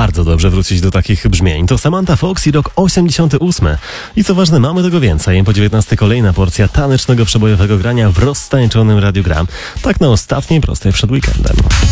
bardzo dobrze wrócić do takich brzmień. To Samantha Fox i rok 88. I co ważne, mamy tego więcej. Po 19 kolejna porcja tanecznego przebojowego grania w roztańczonym Radiu Gram. Tak na ostatniej prostej przed weekendem.